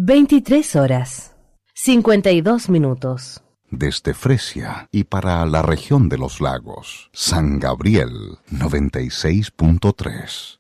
23 horas, 52 minutos. Desde Fresia y para la región de los lagos, San Gabriel 96.3.